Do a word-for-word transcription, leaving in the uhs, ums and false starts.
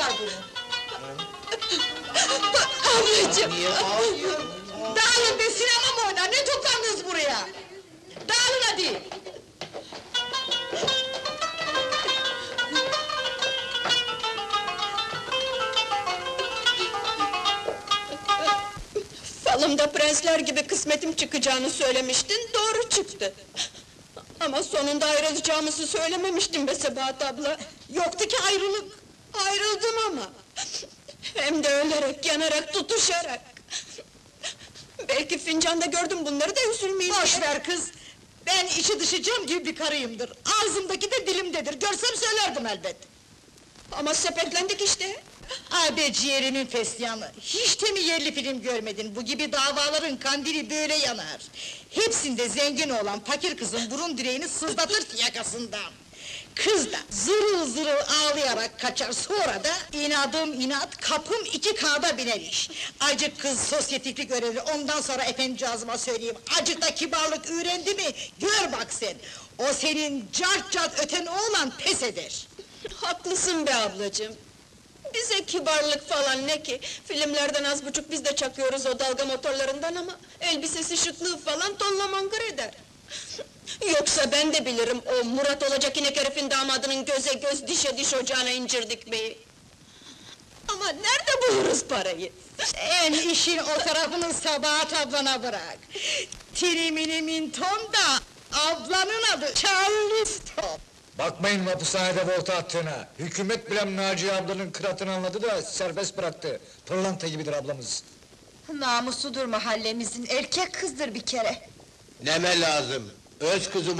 var bunun? Ablacığım! Niye ağlıyor? Dağılın be, sinema mı oynar, ne toplandınız buraya? Dağılın hadi! Falımda prensler gibi kısmetim çıkacağını söylemiştin, doğru çıktı. Ama sonunda ayrılacağımızı söylememiştin be Sebahat abla. Yoktu ki ayrılık! Ayrıldım ama! Hem de ölerek, yanarak, tutuşarak! Belki fincanda gördüm bunları da üzülmeyeyim Boş diye. ver kız! Ben içi dışı cam gibi bir karıyımdır, ağzımdaki de dilimdedir, görsem söylerdim elbet! Ama sepetlendik işte! Abi ciğerimin fesyanı, hiç de mi yerli film görmedin? Bu gibi davaların kandili böyle yanar! Hepsinde zengin olan fakir kızın burun direğini sızlatır yakasından! Kız da zırıl zırıl ağlayarak kaçar, sonra da inadım inat, kapım iki kağıda biner iş! Acık kız sosyetiklik öğrenir, ondan sonra efendicazıma söyleyeyim, acık da kibarlık öğrendi mi, gör bak sen! O senin cart cart öten oğlan pes eder! Haklısın be ablacığım! Bize kibarlık falan ne ki? Filmlerden az buçuk biz de çakıyoruz o dalga motorlarından ama... ...elbisesi şıklığı falan tonla mangır eder! Yoksa ben de bilirim o Murat olacak inek herifin damadının göze göz, dişe diş ocağına incir dikmeyi! Ama nerede buluruz parayı? Sen işin o tarafını Sabahat ablana bırak! Tirimini ton da, ablanın adı Charleston! Bakmayın hapishanede volta attığına! Hükümet bile Naciye ablanın kıratını anladı da serbest bıraktı. Pırlanta gibidir ablamız. Namusudur mahallemizin, erkek kızdır bir kere. Neme lazım? Öz kızım